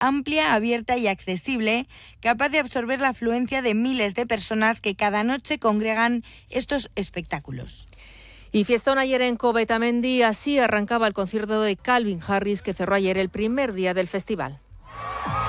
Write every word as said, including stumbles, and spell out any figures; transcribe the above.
amplia, abierta y accesible, capaz de absorber la afluencia de miles de personas que cada noche congregan estos espectáculos. Y fiestón ayer en Covetamendi, así arrancaba el concierto de Calvin Harris, que cerró ayer el primer día del festival.